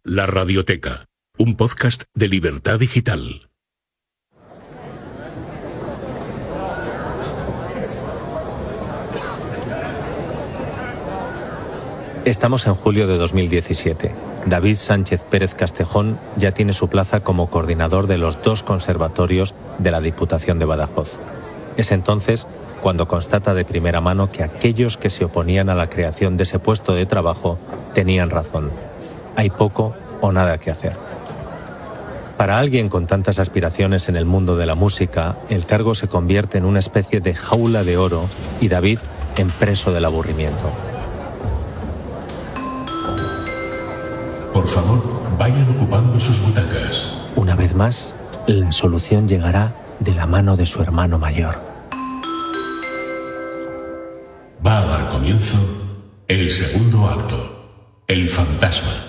La Radioteca, un podcast de Libertad Digital. Estamos en julio de 2017. David Sánchez Pérez Castejón ya tiene su plaza como coordinador de los 2 conservatorios de la Diputación de Badajoz. Es entonces cuando constata de primera mano que aquellos que se oponían a la creación de ese puesto de trabajo tenían razón. Hay poco o nada que hacer. Para alguien con tantas aspiraciones en el mundo de la música, el cargo se convierte en una especie de jaula de oro y David en preso del aburrimiento. Por favor, vayan ocupando sus butacas. Una vez más, la solución llegará de la mano de su hermano mayor. Va a dar comienzo el segundo acto, El fantasma.